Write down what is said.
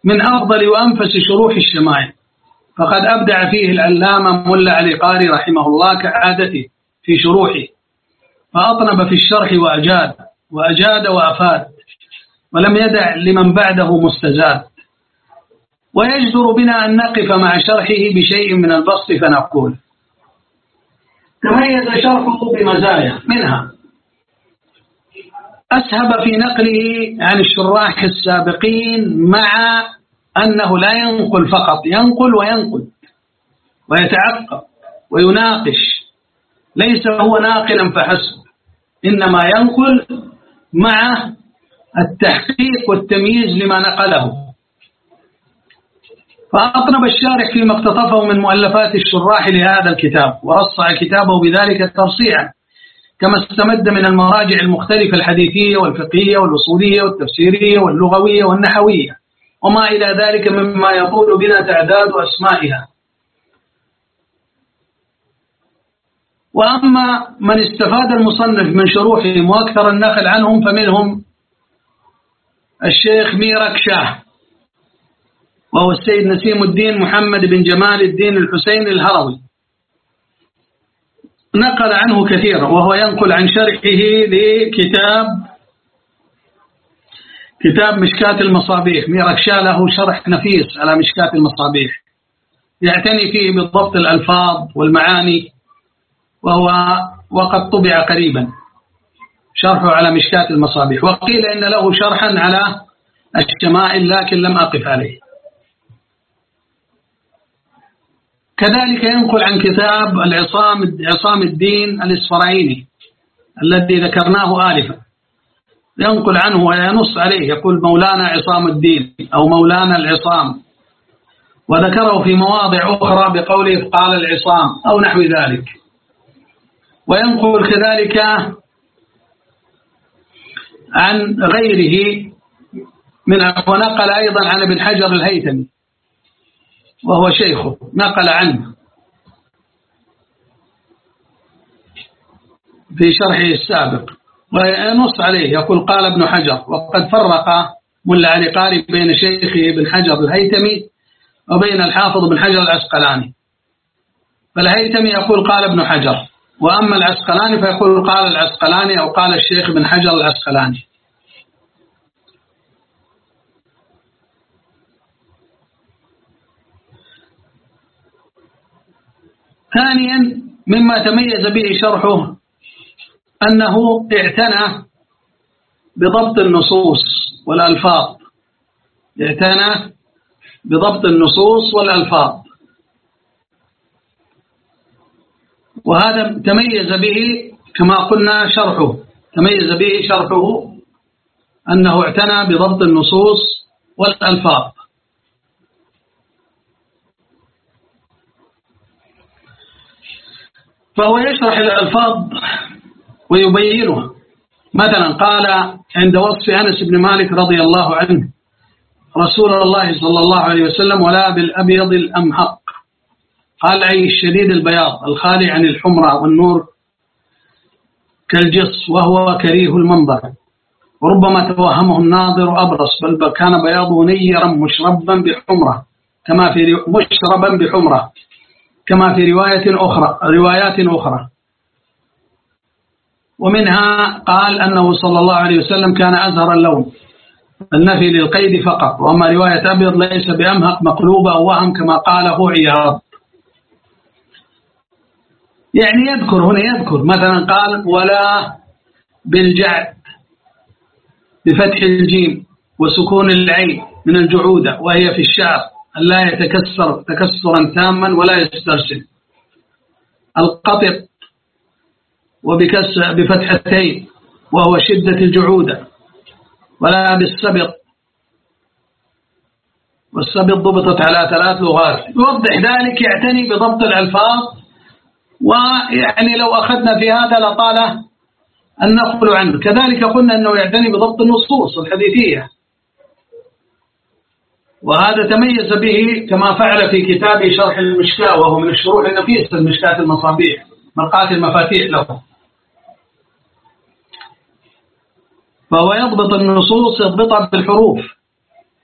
من أفضل وأنفس شروح الشمائل، فقد أبدع فيه العلامة ملا علي قاري رحمه الله كعادته في شروحه، فأطنب في الشرح وأجاد وأفاد، ولم يدع لمن بعده مستزاد. ويجدر بنا أن نقف مع شرحه بشيء من البسط فنقول: تميز شرحه بمزايا، منها أسهب في نقله عن الشراح السابقين، مع أنه لا ينقل فقط، ينقل وينقل ويتعقب ويناقش، ليس هو ناقلا فحسب، إنما ينقل مع التحقيق والتمييز لما نقله. فأطنب الشارح فيما اقتطفه من مؤلفات الشراح لهذا الكتاب، ورصع كتابه بذلك ترصيعا، كما استمد من المراجع المختلفة الحديثية والفقهية والأصولية والتفسيرية واللغوية والنحوية وما إلى ذلك مما يطول بنا تعداد أسمائها. وأما من استفاد المصنف من شروحهم وأكثر النقل عنهم فمنهم الشيخ ميرك شاه، وهو السيد نسيم الدين محمد بن جمال الدين الحسين الهروي، نقل عنه كثيرا، وهو ينقل عن شرحه كتاب مشكاة المصابيح. ميرك شاه له شرح نفيس على مشكاة المصابيح، يعتني فيه بضبط الألفاظ والمعاني، وقد طبع قريبا شرحه على مشكاة المصابيح. وقيل إن له شرحا على الشمائل لكن لم أقف عليه. كذلك ينقل عن كتاب عصام الدين الإسفرايني الذي ذكرناه آلفا، ينقل عنه وينص عليه، يقول مولانا عصام الدين أو مولانا العصام، وذكره في مواضع أخرى بقوله قال العصام أو نحو ذلك. وينقل كذلك عن غيره ونقل أيضا عن ابن حجر الهيثمي وهو شيخه، نقل عنه في شرحه السابق وينص عليه، يقول قال ابن حجر. وقد فرق ملا علي قاري بين شيخه ابن حجر الهيثمي وبين الحافظ ابن حجر العسقلاني، فالهيثمي يقول قال ابن حجر، وأما العسقلاني فيقول قال العسقلاني أو قال الشيخ ابن حجر العسقلاني. ثانيا مما تميز به شرحه أنه اعتنى بضبط النصوص والألفاظ، اعتنى بضبط النصوص والألفاظ، وهذا تميز به كما قلنا شرحه، تميز به شرحه أنه اعتنى بضبط النصوص والألفاظ. فهو يشرح الألفاظ ويبينها. مثلا قال عند وصف أنس بن مالك رضي الله عنه رسول الله صلى الله عليه وسلم ولا بالأبيض الأمحق، قال أي الشديد البياض الخالي عن الحمرة والنور كالجص، وهو كريه المنظر، وربما توهمه الناظر أبرص، بل كان بياضه نيرا مشربا بحمرة كما في روايات أخرى. ومنها قال أنه صلى الله عليه وسلم كان أزهر اللون، النفي للقيد فقط، وأما رواية أبيض ليس بأمهق مقلوبة أو وهم كما قاله عياض. يعني يذكر مثلا قال ولا بالجعد بفتح الجيم وسكون العين من الجعودة، وهي في الشعر لا يتكسر تكسرا تاما ولا يسترسل. القطط بفتحتين وهو شدة الجعودة. ولا بالسبط، والسبط ضبطت على 3 لغات. يوضح ذلك، يعتني بضبط الألفاظ، ويعني لو أخذنا في هذا لطال النقل عنه. كذلك قلنا أنه يعتني بضبط النصوص الحديثية، وهذا تميز به كما فعل في كتابه شرح المشكاة، وهو من الشروح النفيسة المشكاة المصابيح مرقاة المفاتيح له. فهو يضبط النصوص يضبطها بالحروف،